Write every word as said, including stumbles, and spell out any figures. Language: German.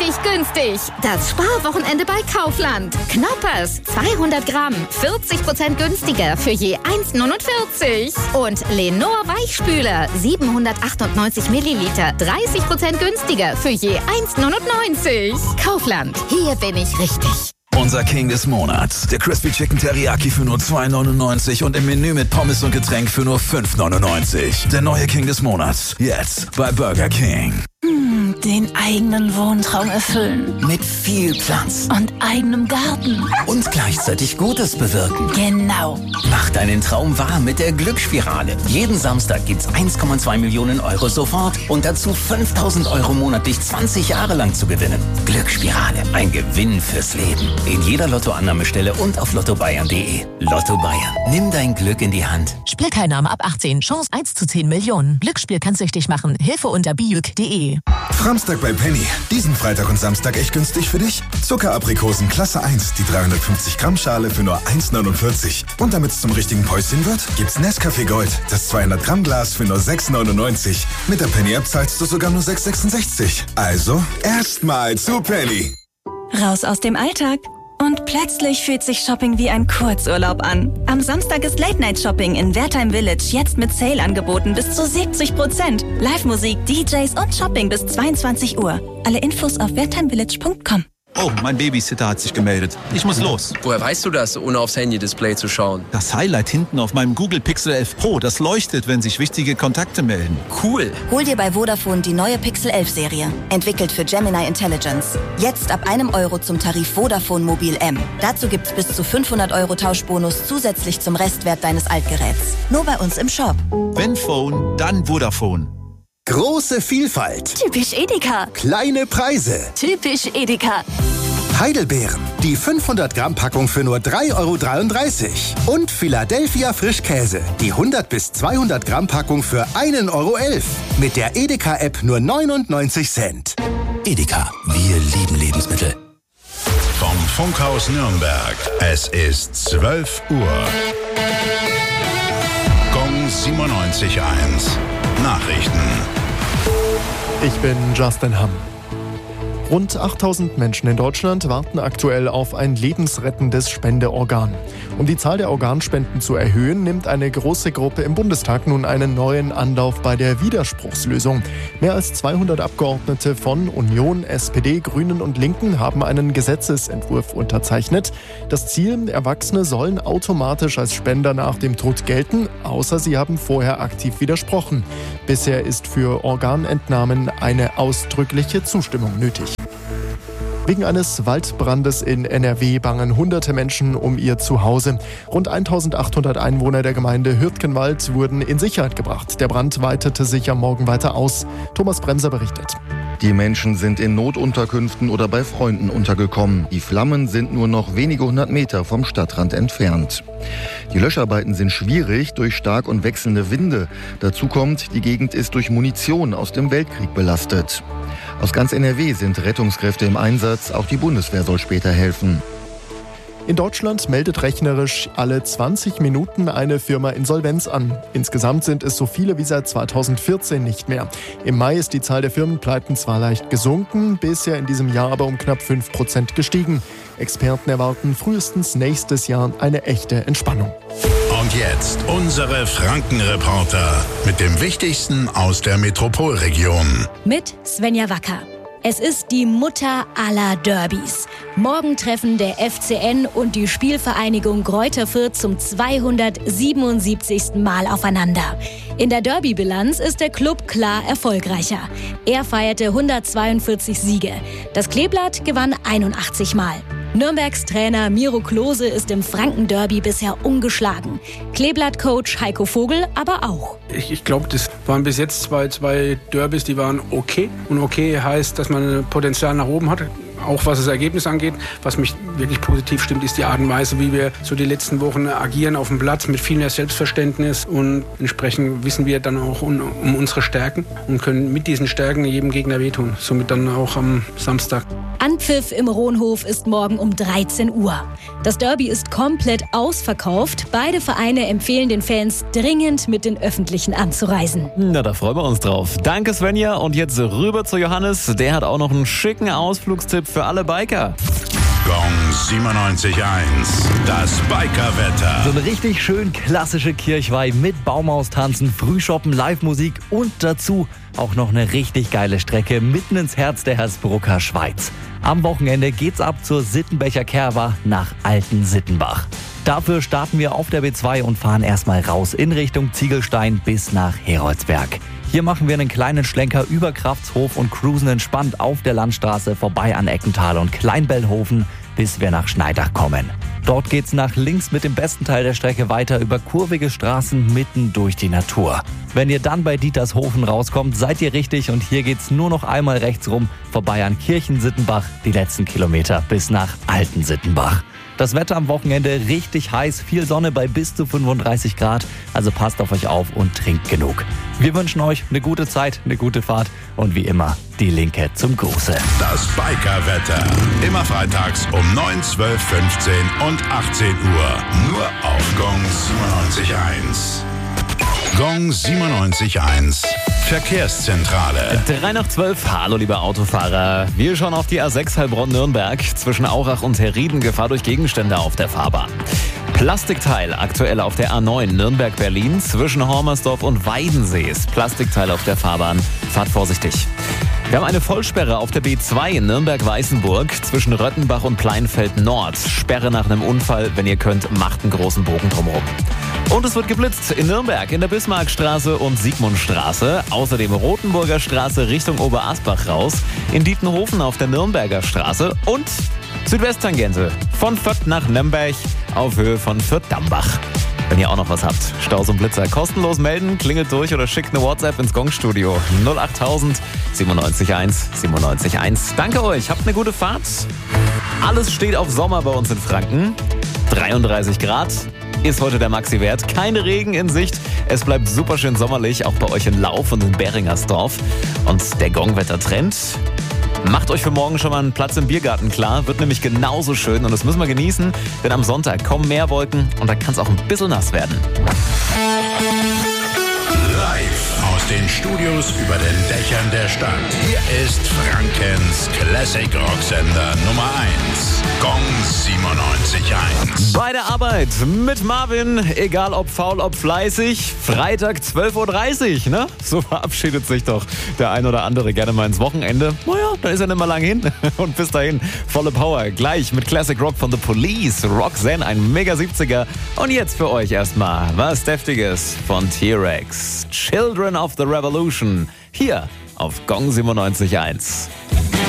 richtig günstig. Das Sparwochenende bei Kaufland. Knoppers, zweihundert Gramm, vierzig Prozent günstiger für je eins Komma neunundvierzig. Und Lenor Weichspüler, siebenhundertachtundneunzig Milliliter, dreißig Prozent günstiger für je eins Komma neunundneunzig. Kaufland, hier bin ich richtig. Unser King des Monats. Der Crispy Chicken Teriyaki für nur zwei neunundneunzig und im Menü mit Pommes und Getränk für nur fünf neunundneunzig. Der neue King des Monats. Jetzt bei Burger King. Mmh, den eigenen Wohntraum erfüllen. Mit viel Platz. Und eigenem Garten. Und gleichzeitig Gutes bewirken. Genau. Mach deinen Traum wahr mit der Glücksspirale. Jeden Samstag gibt's eins Komma zwei Millionen Euro sofort und dazu fünftausend Euro monatlich zwanzig Jahre lang zu gewinnen. Glücksspirale. Ein Gewinn fürs Leben. In jeder Lottoannahmestelle und auf lotto bayern punkt de. Lotto Bayern. Nimm dein Glück in die Hand. Spielteilnahme ab achtzehn. Chance eins zu zehn Millionen. Glücksspiel kann süchtig machen. Hilfe unter biuk punkt de. Samstag bei Penny. Diesen Freitag und Samstag echt günstig für dich? Zuckeraprikosen Klasse eins, die dreihundertfünfzig Gramm Schale für nur eins neunundvierzig. Und damit es zum richtigen Päuschen wird, gibt's Nescafé Gold, das zweihundert Gramm Glas für nur sechs neunundneunzig. Mit der Penny-App zahlst du sogar nur sechs sechsundsechzig. Also, erstmal zu Penny. Raus aus dem Alltag. Und plötzlich fühlt sich Shopping wie ein Kurzurlaub an. Am Samstag ist Late-Night-Shopping in Wertheim Village jetzt mit Sale-Angeboten bis zu siebzig Prozent. Live-Musik, D Js und Shopping bis zweiundzwanzig Uhr. Alle Infos auf wertheimvillage punkt com. Oh, mein Babysitter hat sich gemeldet. Ich muss los. Woher weißt du das, ohne aufs Handy-Display zu schauen? Das Highlight hinten auf meinem Google Pixel elf Pro, das leuchtet, wenn sich wichtige Kontakte melden. Cool. Hol dir bei Vodafone die neue Pixel elf Serie. Entwickelt für Gemini Intelligence. Jetzt ab einem Euro zum Tarif Vodafone Mobil M. Dazu gibt's bis zu fünfhundert Euro Tauschbonus zusätzlich zum Restwert deines Altgeräts. Nur bei uns im Shop. Wenn Phone, dann Vodafone. Große Vielfalt. Typisch Edeka. Kleine Preise. Typisch Edeka. Heidelbeeren. Die fünfhundert Gramm Packung für nur drei Euro dreiunddreißig. Und Philadelphia Frischkäse. Die hundert bis zweihundert Gramm Packung für ein Euro elf. Mit der Edeka-App nur neunundneunzig Cent. Edeka. Wir lieben Lebensmittel. Vom Funkhaus Nürnberg. Es ist zwölf Uhr. Gong siebenundneunzig Komma eins. Nachrichten. Ich bin Justin Hamm. Rund achttausend Menschen in Deutschland warten aktuell auf ein lebensrettendes Spendeorgan. Um die Zahl der Organspenden zu erhöhen, nimmt eine große Gruppe im Bundestag nun einen neuen Anlauf bei der Widerspruchslösung. Mehr als zweihundert Abgeordnete von Union, S P D, Grünen und Linken haben einen Gesetzesentwurf unterzeichnet. Das Ziel: Erwachsene sollen automatisch als Spender nach dem Tod gelten, außer sie haben vorher aktiv widersprochen. Bisher ist für Organentnahmen eine ausdrückliche Zustimmung nötig. Wegen eines Waldbrandes in N R W bangen hunderte Menschen um ihr Zuhause. Rund eintausendachthundert Einwohner der Gemeinde Hürtgenwald wurden in Sicherheit gebracht. Der Brand weitete sich am Morgen weiter aus. Thomas Bremser berichtet. Die Menschen sind in Notunterkünften oder bei Freunden untergekommen. Die Flammen sind nur noch wenige hundert Meter vom Stadtrand entfernt. Die Löscharbeiten sind schwierig durch stark und wechselnde Winde. Dazu kommt, die Gegend ist durch Munition aus dem Weltkrieg belastet. Aus ganz N R W sind Rettungskräfte im Einsatz, auch die Bundeswehr soll später helfen. In Deutschland meldet rechnerisch alle zwanzig Minuten eine Firma Insolvenz an. Insgesamt sind es so viele wie seit zweitausendvierzehn nicht mehr. Im Mai ist die Zahl der Firmenpleiten zwar leicht gesunken, bisher in diesem Jahr aber um knapp fünf Prozent gestiegen. Experten erwarten frühestens nächstes Jahr eine echte Entspannung. Und jetzt unsere Franken-Reporter mit dem Wichtigsten aus der Metropolregion. Mit Svenja Wacker. Es ist die Mutter aller Derbys. Morgen treffen der F C N und die Spielvereinigung Greuther Fürth zum zweihundertsiebenundsiebzigsten Mal aufeinander. In der Derby-Bilanz ist der Club klar erfolgreicher. Er feierte hundertzweiundvierzig Siege. Das Kleeblatt gewann einundachtzig Mal. Nürnbergs Trainer Miro Klose ist im Franken-Derby bisher ungeschlagen. Kleeblatt-Coach Heiko Vogel aber auch. Ich, ich glaube, das waren bis jetzt zwei, zwei Derbys, die waren okay. Und okay heißt, dass man Potenzial nach oben hat. auch was das Ergebnis angeht. Was mich wirklich positiv stimmt, ist die Art und Weise, wie wir so die letzten Wochen agieren auf dem Platz mit viel mehr Selbstverständnis. Und entsprechend wissen wir dann auch um, um unsere Stärken und können mit diesen Stärken jedem Gegner wehtun. Somit dann auch am Samstag. Anpfiff im Rohnhof ist morgen um dreizehn Uhr. Das Derby ist komplett ausverkauft. Beide Vereine empfehlen den Fans dringend mit den Öffentlichen anzureisen. Na, da freuen wir uns drauf. Danke Svenja und jetzt rüber zu Johannes. Der hat auch noch einen schicken Ausflugstipp für alle Biker. Gong siebenundneunzig Komma eins, das Bikerwetter. So eine richtig schön klassische Kirchweih mit Baumaustanzen, Frühshoppen, Live-Musik und dazu auch noch eine richtig geile Strecke mitten ins Herz der Hersbrucker Schweiz. Am Wochenende geht's ab zur Sittenbecher Kerwa nach Alten-Sittenbach. Dafür starten wir auf der B zwei und fahren erstmal raus in Richtung Ziegelstein bis nach Heroldsberg. Hier machen wir einen kleinen Schlenker über Kraftshof und cruisen entspannt auf der Landstraße vorbei an Eckental und Kleinbellhofen, bis wir nach Schneidach kommen. Dort geht's nach links mit dem besten Teil der Strecke weiter über kurvige Straßen mitten durch die Natur. Wenn ihr dann bei Dietershofen rauskommt, seid ihr richtig und hier geht's nur noch einmal rechts rum, vorbei an Kirchensittenbach, die letzten Kilometer bis nach Alten-Sittenbach. Das Wetter am Wochenende richtig heiß, viel Sonne bei bis zu fünfunddreißig Grad, also passt auf euch auf und trinkt genug. Wir wünschen euch eine gute Zeit, eine gute Fahrt und wie immer die Linke zum Gruße. Das Bikerwetter, immer freitags um neun, zwölf, fünfzehn und achtzehn Uhr, nur auf Gong siebenundneunzig Komma eins. Gong siebenundneunzig Komma eins. Verkehrszentrale. drei nach zwölf, hallo liebe Autofahrer. Wir schauen auf die A sechs Heilbronn-Nürnberg. Zwischen Aurach und Herrieden Gefahr durch Gegenstände auf der Fahrbahn. Plastikteil aktuell auf der A neun Nürnberg-Berlin. Zwischen Hormersdorf und Weidensee ist Plastikteil auf der Fahrbahn. Fahrt vorsichtig. Wir haben eine Vollsperre auf der B zwei in Nürnberg-Weißenburg zwischen Röttenbach und Pleinfeld Nord. Sperre nach einem Unfall. Wenn ihr könnt, macht einen großen Bogen drumherum. Und es wird geblitzt in Nürnberg in der Bismarckstraße und Siegmundstraße. Außerdem Rotenburger Straße Richtung Oberasbach raus. In Dietenhofen auf der Nürnberger Straße und Südwesttangente von Fürth nach Nürnberg auf Höhe von Fürth-Dambach. Wenn ihr auch noch was habt, Staus und Blitzer kostenlos melden, klingelt durch oder schickt eine WhatsApp ins Gongstudio null achttausend siebenundneunzig eins siebenundneunzig eins. Danke euch, habt eine gute Fahrt. Alles steht auf Sommer bei uns in Franken. dreiunddreißig Grad ist heute der Maxi-Wert. Keine Regen in Sicht. Es bleibt super schön sommerlich, auch bei euch in Lauf und in Beringersdorf. Und der Gongwetter-Trend macht euch für morgen schon mal einen Platz im Biergarten klar. Wird nämlich genauso schön und das müssen wir genießen, denn am Sonntag kommen mehr Wolken und da kann es auch ein bisschen nass werden. Live aus den Studios über den Dächern der Stadt. Hier ist Frankens Classic Rocksender Nummer eins. Gong siebenundneunzig Komma eins. Bei der Arbeit mit Marvin, egal ob faul, ob fleißig, Freitag zwölf Uhr dreißig, ne? So verabschiedet sich doch der ein oder andere gerne mal ins Wochenende. Naja, da ist er nicht mal lang hin. Und bis dahin, volle Power. Gleich mit Classic Rock von The Police, Roxanne, ein Mega siebziger. Und jetzt für euch erstmal was Deftiges von T-Rex. Children of the Revolution. Hier auf Gong siebenundneunzig Komma eins.